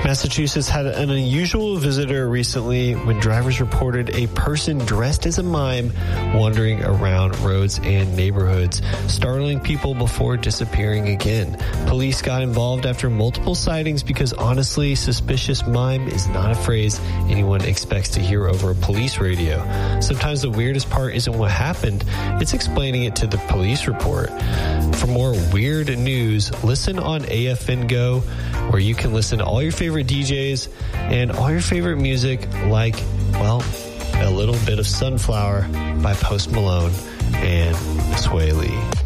Massachusetts had an unusual visitor recently when drivers reported a person dressed as a mime wandering around roads and neighborhoods, startling people before disappearing again. Police got involved after multiple sightings because honestly, suspicious mime is not a phrase anyone expects to hear over a police radio. Sometimes the weirdest part isn't what happened, it's explaining it to the police report. For more weird news, listen on AFN Go, where you can listen to all your favorite DJs and all your favorite music, like, well, a little bit of Sunflower by Post Malone and Sway Lee.